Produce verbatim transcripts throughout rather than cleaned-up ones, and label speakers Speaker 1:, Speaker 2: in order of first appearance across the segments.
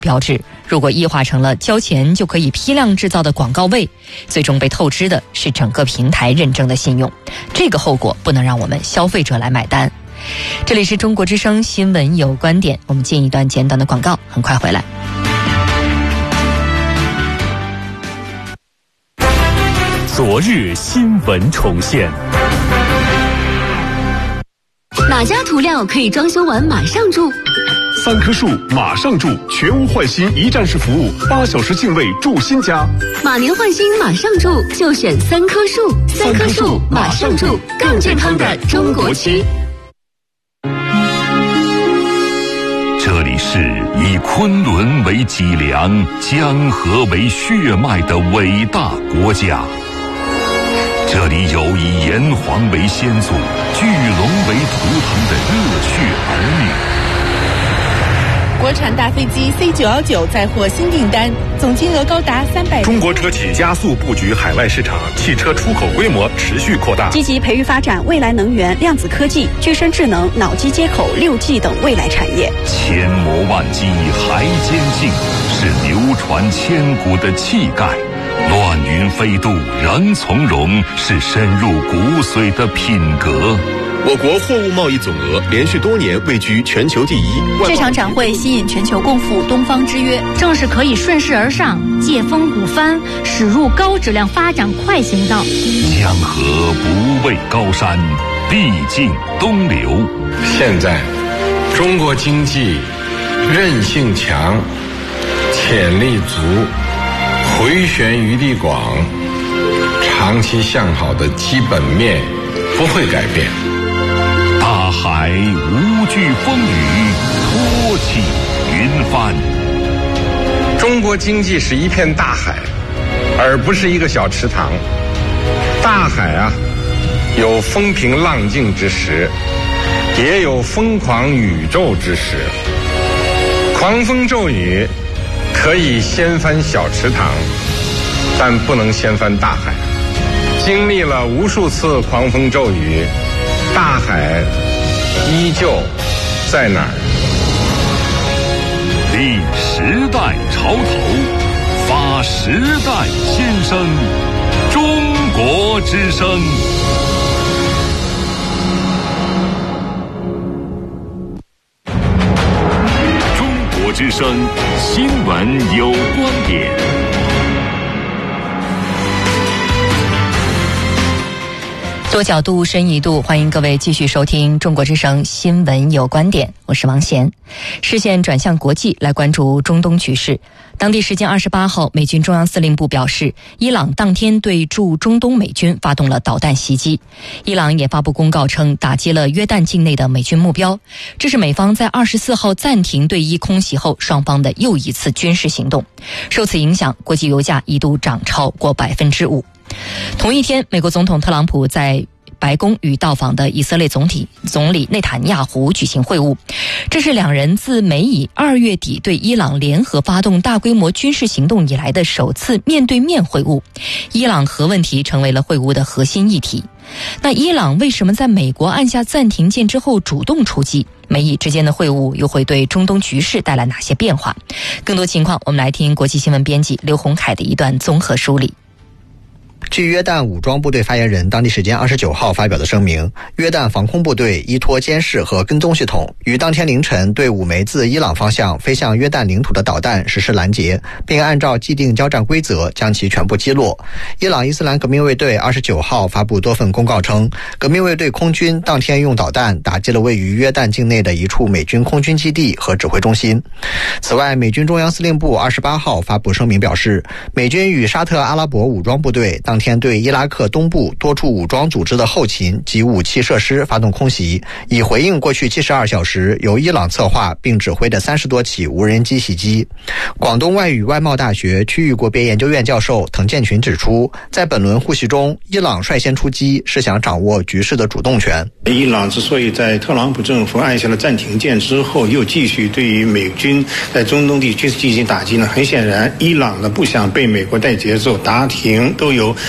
Speaker 1: 标志，如果异化成了交钱就可以批量制造的广告位，最终被透支的是整个平台认证的信用。这个后果不能让我们消费者来买单。这里是中国之声新闻有观点，我们进一段简短的广告，很快回来。
Speaker 2: 昨日新闻重现。
Speaker 3: 哪家涂料可以装修完马上住？
Speaker 4: 三棵树马上住，全屋换新一站式服务，八小时净位住新家。
Speaker 3: 马年换新马上住，就选三棵树。三棵树马上住，更健康的中国区。
Speaker 5: 这里是以昆仑为脊梁、江河为血脉的伟大国家。这里有以炎黄为先祖、巨龙为图腾的热血儿女。
Speaker 6: 国产大飞机 C 九一九再获新订单，总金额高达三百。
Speaker 4: 中国车企加速布局海外市场，汽车出口规模持续扩大，
Speaker 7: 积极培育发展未来能源、量子科技、具身智能、脑机接口、六 G 等未来产业。
Speaker 5: 千磨万击还坚劲，是流传千古的气概。乱云飞渡仍从容，是深入骨髓的品格。
Speaker 4: 我国货物贸易总额连续多年位居全球第一。
Speaker 8: 这场展会吸引全球共赴东方之约，正是可以顺势而上，借风鼓帆，驶入高质量发展快行道。
Speaker 5: 江河不畏高山，必尽东流。
Speaker 9: 现在中国经济韧性强，潜力足，回旋余地广，长期向好的基本面不会改变。
Speaker 5: 大海无惧风雨，托起云帆。
Speaker 9: 中国经济是一片大海，而不是一个小池塘。大海啊，有风平浪静之时，也有疯狂宇宙之时。狂风骤雨可以掀翻小池塘，但不能掀翻大海。经历了无数次狂风骤雨，大海依旧在哪儿？
Speaker 5: 立时代潮头，发时代新生，中国之声。中国之声新闻有观点。
Speaker 1: 多角度深一度，欢迎各位继续收听中国之声新闻有观点，我是王贤。视线转向国际，来关注中东局势。当地时间二十八号，美军中央司令部表示，伊朗当天对驻中东美军发动了导弹袭击。伊朗也发布公告称，打击了约旦境内的美军目标。这是美方在二十四号暂停对伊空袭后，双方的又一次军事行动。受此影响，国际油价一度涨超过百分之五。同一天，美国总统特朗普在白宫与到访的以色列总体总理内塔尼亚胡举行会晤，这是两人自美以二月底对伊朗联合发动大规模军事行动以来的首次面对面会晤。伊朗核问题成为了会晤的核心议题。那伊朗为什么在美国按下暂停键之后主动出击？美以之间的会晤又会对中东局势带来哪些变化？更多情况，我们来听国际新闻编辑刘洪凯的一段综合梳理。
Speaker 10: 据约旦武装部队发言人当地时间二十九号发表的声明，约旦防空部队依托监视和跟踪系统，于当天凌晨对五枚自伊朗方向飞向约旦领土的导弹实施拦截，并按照既定交战规则将其全部击落。伊朗伊斯兰革命卫队二十九号发布多份公告称，革命卫队空军当天用导弹打击了位于约旦境内的一处美军空军基地和指挥中心。此外，美军中央司令部二十八号发布声明表示，美军与沙特阿拉伯武装部队当天对伊拉克东部多处武装组织的后勤及武器设施发动空袭，以回应过去七十二小时由伊朗策划并指挥的三十多起无人机袭击。广东外语外贸大学区域国别研究院教授滕建群指出，在本轮互袭中，伊朗率先出击，是想掌握局势的主动权。
Speaker 11: 伊朗之所以在特朗普政府按下了暂停键之后，又继续对于美军在中东地区进行打击呢，很显然，伊朗呢不想被美国带节奏，打停都有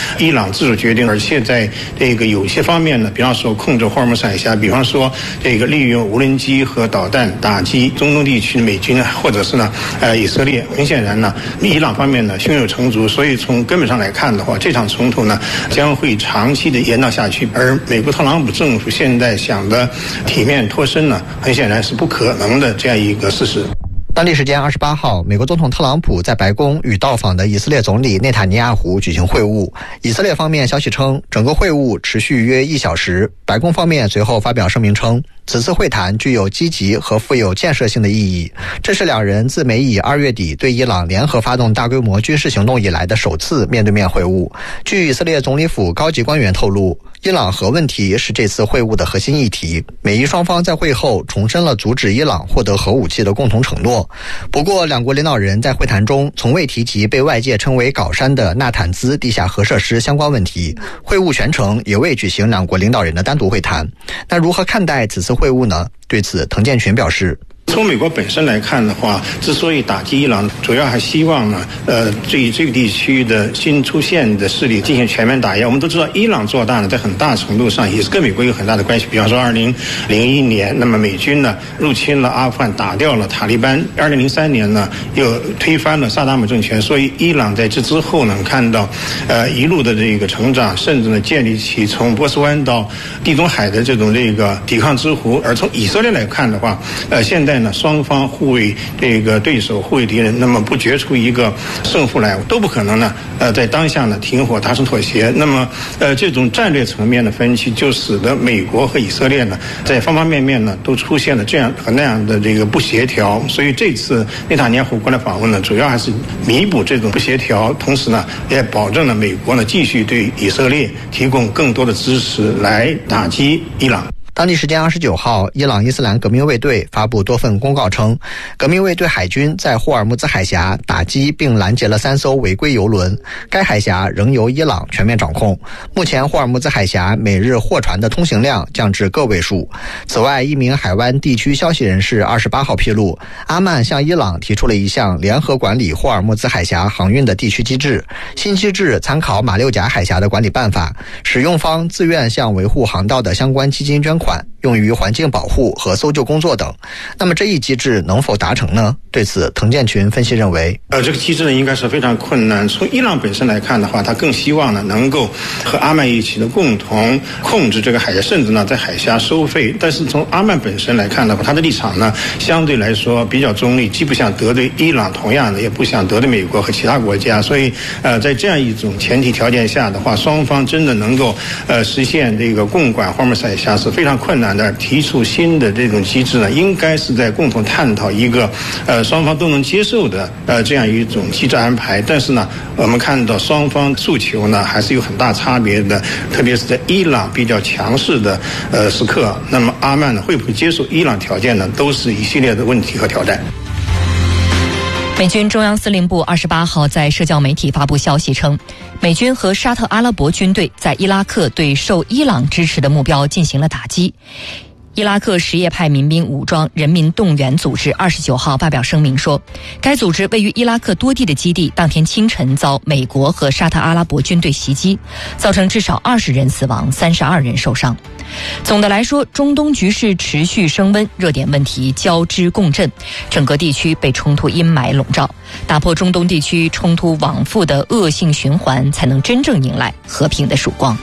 Speaker 11: 伊朗自主决定，而且在这个有些方面呢，比方说控制霍尔木兹海峡，比方说这个利用无人机和导弹打击中东地区的美军，或者是呢呃以色列，很显然呢，伊朗方面呢胸有成竹，所以从根本上来看的话，这场冲突呢将会长期的延宕下去，而美国特朗普政府现在想的体面脱身呢，很显然是不可能的这样一个事实。
Speaker 10: 当地时间二十八号，美国总统特朗普在白宫与到访的以色列总理内塔尼亚胡举行会晤。以色列方面消息称，整个会晤持续约一小时。白宫方面随后发表声明称，此次会谈具有积极和富有建设性的意义，这是两人自美以二月底对伊朗联合发动大规模军事行动以来的首次面对面会晤。据以色列总理府高级官员透露，伊朗核问题是这次会晤的核心议题，美伊双方在会后重申了阻止伊朗获得核武器的共同承诺。不过两国领导人在会谈中从未提及被外界称为搞山的纳坦兹地下核设施相关问题，会晤全程也未举行两国领导人的单独会谈。那如何看待此次会晤呢？对此滕建群表示，
Speaker 11: 从美国本身来看的话，之所以打击伊朗，主要还希望呢，呃，对这个地区的新出现的势力进行全面打压。我们都知道，伊朗做大呢，在很大程度上也是跟美国有很大的关系。比方说，二零零一年，那么美军呢入侵了阿富汗，打掉了塔利班；二零零三年呢，又推翻了萨达姆政权。所以，伊朗在这之后呢，看到，呃，一路的这个成长，甚至呢，建立起从波斯湾到地中海的这种这个抵抗之湖。而从以色列来看的话，呃，现在呢，双方互为这个对手，互为敌人，那么不决出一个胜负来，都不可能呢。呃，在当下呢，停火达成妥协。那么，呃，这种战略层面的分歧，就使得美国和以色列呢，在方方面面呢，都出现了这样和那样的这个不协调。所以这次内塔尼亚胡过来访问呢，主要还是弥补这种不协调，同时呢，也保证了美国呢继续对以色列提供更多的支持，来打击伊朗。
Speaker 10: 当地时间二十九号，伊朗伊斯兰革命卫队发布多份公告称，革命卫队海军在霍尔木兹海峡打击并拦截了三艘违规油轮，该海峡仍由伊朗全面掌控。目前霍尔木兹海峡每日货船的通行量降至个位数。此外，一名海湾地区消息人士二十八号披露，阿曼向伊朗提出了一项联合管理霍尔木兹海峡航运的地区机制，新机制参考马六甲海峡的管理办法，使用方自愿向维护航道的相关基金捐款，用于环境保护和搜救工作等。那么这一机制能否达成呢？对此，滕建群分析认为，
Speaker 11: 呃，这个机制呢应该是非常困难。从伊朗本身来看的话，他更希望呢能够和阿曼一起的共同控制这个海峡，甚至呢在海峡收费。但是从阿曼本身来看的话，他的立场呢相对来说比较中立，既不想得罪伊朗，同样的也不想得罪美国和其他国家。所以，呃，在这样一种前提条件下的话，双方真的能够呃实现这个共管霍尔木兹海峡是非常困难的。提出新的这种机制呢，应该是在共同探讨一个呃双方都能接受的呃这样一种机制安排。但是呢，我们看到双方诉求呢还是有很大差别的，特别是在伊朗比较强势的呃时刻，那么阿曼呢会不会接受伊朗条件呢，都是一系列的问题和挑战。
Speaker 1: 美军中央司令部二十八号在社交媒体发布消息称，美军和沙特阿拉伯军队在伊拉克对受伊朗支持的目标进行了打击。伊拉克什叶派民兵武装人民动员组织二十九号发表声明说，该组织位于伊拉克多地的基地当天清晨遭美国和沙特阿拉伯军队袭击，造成至少二十人死亡，三十二人受伤。总的来说，中东局势持续升温，热点问题交织共振，整个地区被冲突阴霾笼罩。打破中东地区冲突往复的恶性循环，才能真正迎来和平的曙光。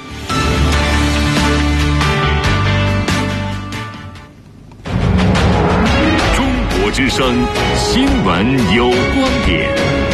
Speaker 2: 之声新闻有观点。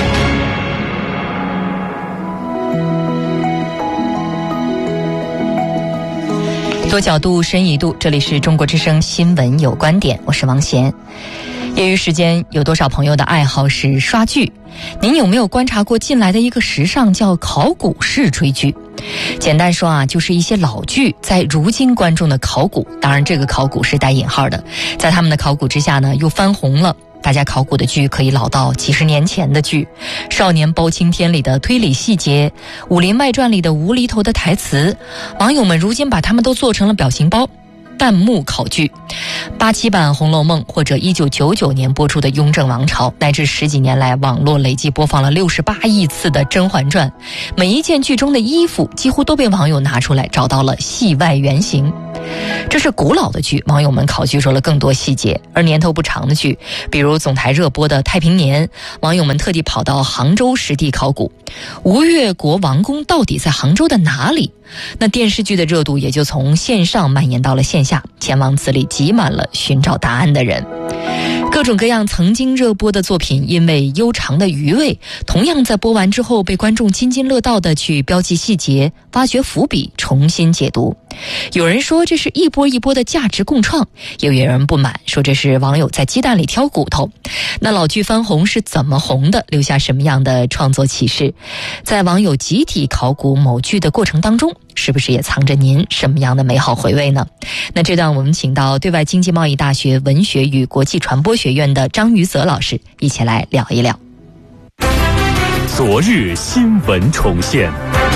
Speaker 1: 多角度、深一度，这里是中国之声新闻有观点，我是王贤。业余时间，有多少朋友的爱好是刷剧？您有没有观察过近来的一个时尚叫考古式追剧？简单说啊，就是一些老剧在如今观众的考古，当然这个考古是带引号的，在他们的考古之下呢，又翻红了。大家考古的剧可以老到几十年前的剧，《少年包青天》里的推理细节，《武林外传》里的无厘头的台词，网友们如今把他们都做成了表情包。 弹幕考据。八七版《红楼梦》或者一九九九年播出的《雍正王朝》，乃至十几年来网络累计播放了六十八亿次的《甄嬛传》，每一件剧中的衣服几乎都被网友拿出来找到了戏外原型。这是古老的剧，网友们考据出了更多细节；而年头不长的剧，比如总台热播的《太平年》，网友们特地跑到杭州实地考古，吴越国王宫到底在杭州的哪里？那电视剧的热度也就从线上蔓延到了线下，前往此里挤满了寻找答案的人。各种各样曾经热播的作品，因为悠长的余味，同样在播完之后被观众津津乐道地去标记细节，挖掘伏笔，重新解读。有人说这是一波一波的价值共创，也有人不满，说这是网友在鸡蛋里挑骨头。那老剧翻红是怎么红的？留下什么样的创作启示？在网友集体考古某剧的过程当中，是不是也藏着您什么样的美好回味呢？那这段我们请到对外经济贸易大学文学与国际传播学院的张于泽老师一起来聊一聊。
Speaker 2: 昨日新闻重现。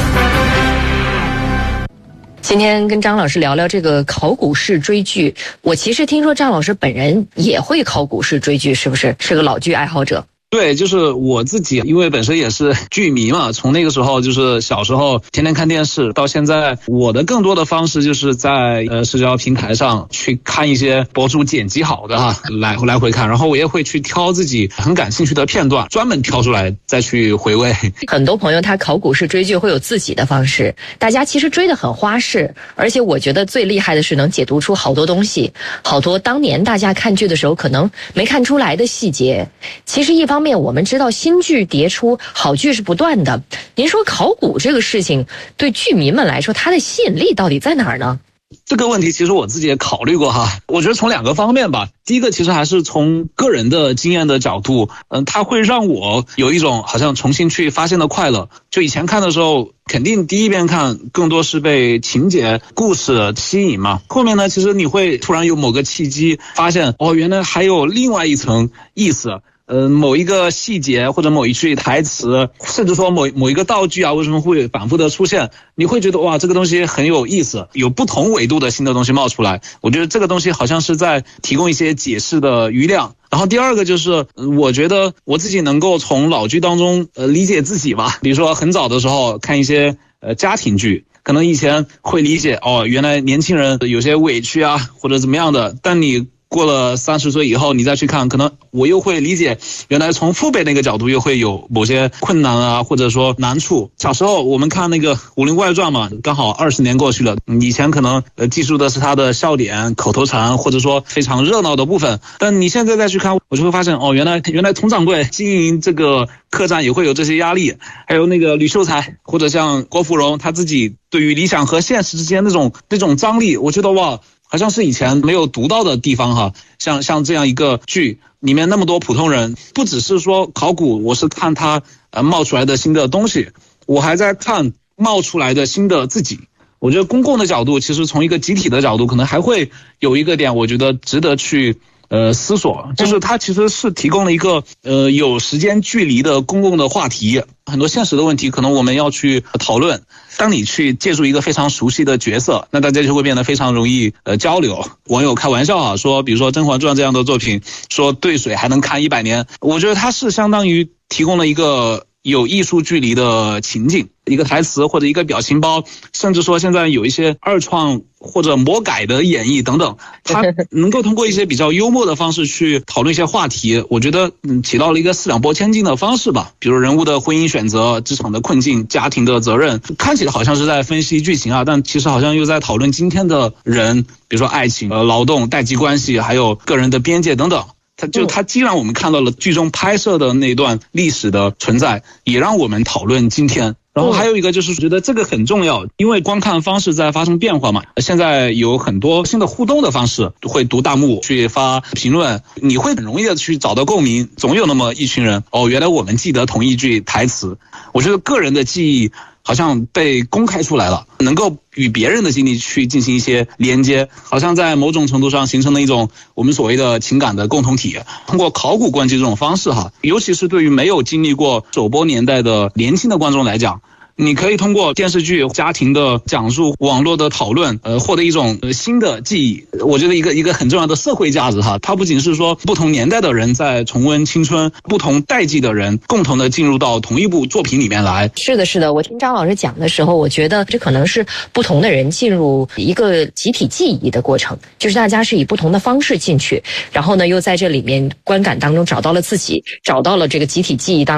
Speaker 1: 今天跟张老师聊聊这个考古式追剧。我其实听说张老师本人也会考古式追剧，是不是？是个老剧爱好者。
Speaker 12: 对，就是我自己，因为本身也是剧迷嘛，从那个时候就是小时候天天看电视，到现在我的更多的方式就是在呃社交平台上去看一些博主剪辑好的哈，来来回看，然后我也会去挑自己很感兴趣的片段，专门挑出来再去回味。
Speaker 1: 很多朋友他考古式追剧会有自己的方式，大家其实追得很花式，而且我觉得最厉害的是能解读出好多东西，好多当年大家看剧的时候可能没看出来的细节。其实一方面我们知道新剧迭出，好剧是不断的。您说考古这个事情对剧迷们来说，它的吸引力到底在哪儿呢？
Speaker 12: 这个问题其实我自己也考虑过哈，我觉得从两个方面吧。第一个其实还是从个人的经验的角度，嗯，它会让我有一种好像重新去发现的快乐。就以前看的时候，肯定第一遍看更多是被情节、故事吸引嘛。后面呢，其实你会突然有某个契机，发现哦，原来还有另外一层意思。呃，某一个细节或者某一句台词，甚至说某某一个道具啊，为什么会反复的出现？你会觉得哇，这个东西很有意思，有不同维度的新的东西冒出来。我觉得这个东西好像是在提供一些解释的余量。然后第二个就是，我觉得我自己能够从老剧当中呃理解自己吧。比如说很早的时候看一些呃家庭剧，可能以前会理解哦，原来年轻人有些委屈啊或者怎么样的，但你过了三十岁以后，你再去看，可能我又会理解，原来从父辈那个角度又会有某些困难啊，或者说难处。小时候我们看那个《武林外传》嘛，刚好二十年过去了，以前可能呃记述的是他的笑点、口头禅，或者说非常热闹的部分，但你现在再去看，我就会发现哦，原来原来佟掌柜经营这个客栈也会有这些压力，还有那个吕秀才或者像郭芙蓉他自己对于理想和现实之间那种那种张力，我觉得哇，好像是以前没有读到的地方哈。像像这样一个剧里面那么多普通人，不只是说考古，我是看他呃冒出来的新的东西，我还在看冒出来的新的自己。我觉得公共的角度，其实从一个集体的角度，可能还会有一个点，我觉得值得去呃思索，就是它其实是提供了一个呃有时间距离的公共的话题，很多现实的问题可能我们要去讨论。当你去借助一个非常熟悉的角色，那大家就会变得非常容易呃交流。网友开玩笑啊，说比如说《甄嬛传》这样的作品，说兑水还能看一百年，我觉得它是相当于提供了一个有艺术距离的情境，一个台词或者一个表情包，甚至说现在有一些二创或者魔改的演绎等等，它能够通过一些比较幽默的方式去讨论一些话题，我觉得嗯起到了一个四两拨千斤的方式吧。比如人物的婚姻选择、职场的困境、家庭的责任，看起来好像是在分析剧情啊，但其实好像又在讨论今天的人，比如说爱情、呃劳动、代际关系，还有个人的边界等等。它就它既让我们看到了剧中拍摄的那段历史的存在，也让我们讨论今天。然后还有一个就是觉得这个很重要，因为观看方式在发生变化嘛，现在有很多新的互动的方式，会读弹幕、去发评论，你会很容易的去找到共鸣。总有那么一群人，哦，原来我们记得同一句台词。我觉得个人的记忆好像被公开出来了，能够与别人的经历去进行一些连接，好像在某种程度上形成了一种我们所谓的情感的共同体。通过考古观剧这种方式哈，尤其是对于没有经历过首播年代的年轻的观众来讲， 你可以通过电视剧、家庭的讲述、网络的讨论，呃，获得一种、呃、新的记忆。我觉得一个一个很重要的社会价值哈，它不仅是说不同年代的人在重温青春，不同代际的人共同的进入到同一部作品里面来。
Speaker 13: 是的，是的，我听张老师讲的时候，我觉得这可能是不同的人进入一个集体记忆的过程，就是大家是以不同的方式进去，然后呢，又在这里面观感当中找到了自己，找到了这个集体记忆当